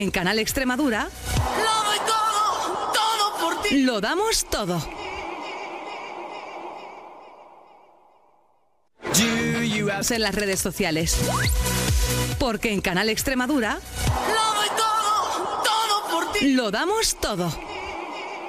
En Canal Extremadura, Lo doy todo, todo por ti. lo damos todo. En las redes sociales. Porque en Canal Extremadura, Lo doy todo, todo por ti. lo damos todo.